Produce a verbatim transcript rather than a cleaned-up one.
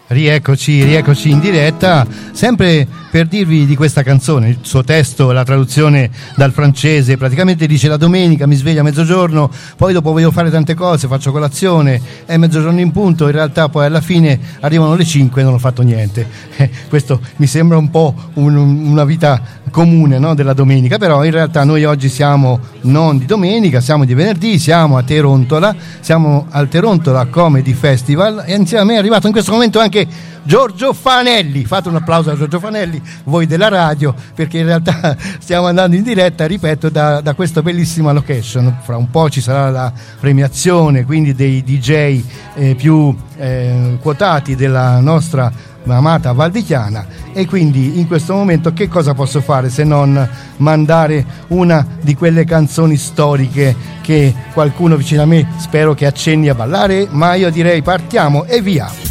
Rieccoci, rieccoci in diretta, sempre per dirvi di questa canzone. Il suo testo, la traduzione dal francese, praticamente dice: la domenica mi sveglio a mezzogiorno, poi dopo voglio fare tante cose, faccio colazione, è mezzogiorno in punto, in realtà poi alla fine arrivano le cinque e non ho fatto niente. Eh, questo mi sembra un po' un, una vita comune, no, della domenica, però in realtà noi oggi siamo non di domenica, siamo di venerdì, siamo a Terontola, siamo al Terontola Comedy Festival e insieme a me è arrivato in questo momento anche Giorgio Fanelli. Fate un applauso a Giorgio Fanelli, voi della radio, perché in realtà stiamo andando in diretta, ripeto, da, da questa bellissima location. Fra un po' ci sarà la premiazione, quindi dei D J eh, più eh, quotati della nostra amata Val di Chiana, e quindi in questo momento che cosa posso fare se non mandare una di quelle canzoni storiche che qualcuno vicino a me spero che accenni a ballare, ma io direi partiamo e via.